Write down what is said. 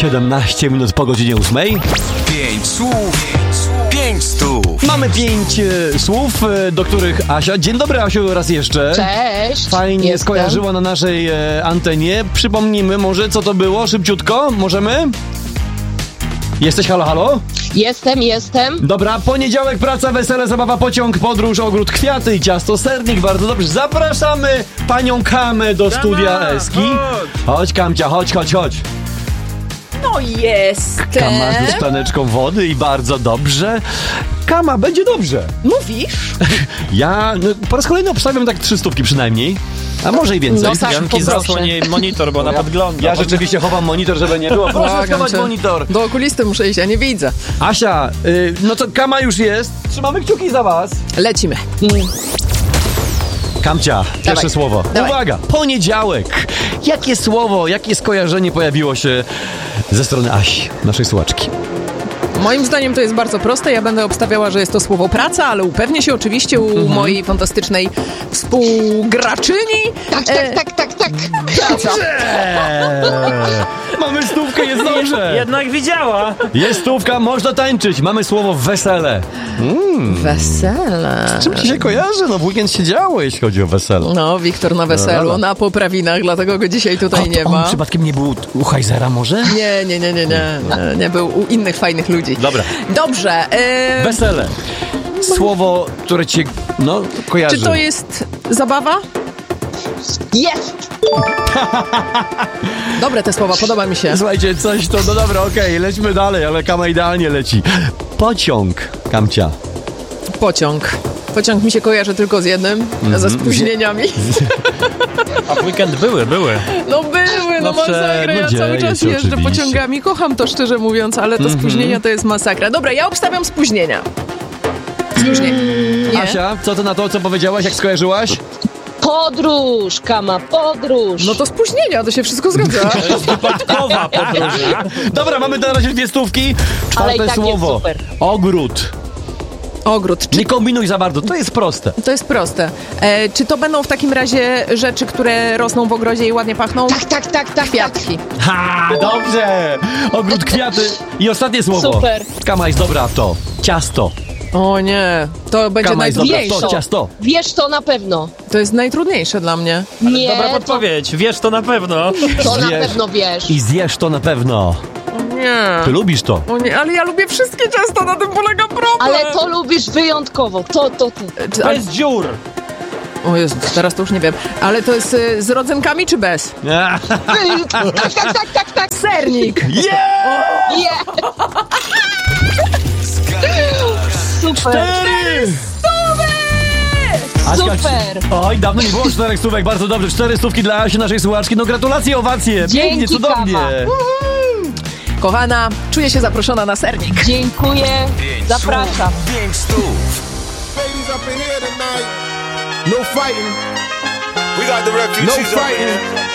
17 minut po godzinie 8. 5 słów, 5 stów. Mamy 5 słów, do których Asia... Dzień dobry, Asiu, raz jeszcze. Cześć. Fajnie Jestem. skojarzyła na naszej antenie. Przypomnijmy może, co to było, szybciutko. Możemy? Jesteś, halo, halo? Jestem. Dobra, poniedziałek, praca, wesele, zabawa, pociąg, podróż, ogród, kwiaty i ciasto, sernik. Bardzo dobrze. Zapraszamy panią Kamę do studia Eski. Chodź, Kamcia, chodź. No jestem. Kama ze szklaneczką wody i bardzo dobrze. Kama, będzie dobrze. Mówisz? Ja po raz kolejny obstawiam tak 300 przynajmniej, a może i więcej. No tak, Janki poproszę. zasłoń jej monitor, bo ona podgląda. Ja rzeczywiście chowam monitor, żeby nie było. Proszę Błagam schować cię. monitor. Do okulisty muszę iść, ja nie widzę. Asia, no to Kama już jest. Trzymamy kciuki za was. Lecimy. Kamcia, pierwsze Dawaj. słowo. Dawaj. Uwaga, poniedziałek. Jakie słowo, jakie skojarzenie pojawiło się ze strony Asi, naszej słuchaczki? Moim zdaniem to jest bardzo proste. Ja będę obstawiała, że jest to słowo praca, ale upewnię się oczywiście u mojej fantastycznej współgraczyni. Tak. Praca. Mamy stówkę, jest dobrze. Jednak widziała. Jest stówka, można tańczyć. Mamy słowo wesele. Wesele. Czym ci się kojarzy? No w weekend się działo, jeśli chodzi o wesele. No, Wiktor na weselu, Dobra. na poprawinach, dlatego go dzisiaj tutaj nie On ma. przypadkiem nie był u Heizera może? Nie był u innych fajnych ludzi. Dobra. Dobrze. Wesele. Słowo, które cię, kojarzy. Czy to jest zabawa? Jest. Dobre te słowa, podoba mi się. Słuchajcie, coś to, no dobra, okej, lećmy dalej, ale Kama idealnie leci. Pociąg, Kamcia. Pociąg mi się kojarzy tylko z jednym, ze spóźnieniami. A w weekend były. No były, No masakra, ja dzieje cały czas się jeżdżę oczywiście. pociągami, kocham to szczerze mówiąc, ale to spóźnienia to jest masakra. Dobra, ja obstawiam spóźnienia. Spóźnienie. Nie? Asia, co ty na to, co powiedziałaś, jak skojarzyłaś? Podróż, Kama, podróż. No to spóźnienia, to się wszystko zgadza. To jest wypadkowa podróż. Dobra, mamy na razie 2 stówki. Ale i Czwarte tak jest słowo. super. Ogród. Ogród. Nie kombinuj za bardzo, to jest proste. To jest proste. Czy to będą w takim razie rzeczy, które rosną w ogrodzie i ładnie pachną? Tak. Kwiatki. Ha, dobrze. Ogród, kwiaty. I ostatnie słowo. Super. Kama jest dobra w to. Ciasto. O nie, to będzie Kama jest dobra w najtrudniejsze. to. Ciasto. Wiesz to na pewno. To jest najtrudniejsze dla mnie. Nie, Dobra podpowiedź, wiesz to na pewno. to na Zjesz. pewno wiesz. I zjesz to na pewno. O nie. Ty lubisz to. O nie, ale ja lubię wszystkie ciasta, na tym polega problem. Ale to lubisz wyjątkowo. To. Bez dziur. O Jezu, teraz to już nie wiem. Ale to jest z rodzynkami czy bez? Tak. Sernik. Yeah. Super. Super. Oj, dawno nie było 4 stówek, bardzo dobrze. 4 stówki dla Asi, naszej słuchaczki. No gratulacje, owacje. Pięknie, Dzięki, cudownie. Kama. Kochana, czuję się zaproszona na sernik. Dziękuję. Zapraszam. 5 stów. Ladies up in here tonight. No fighting. We got the refugees No up in fighting. here.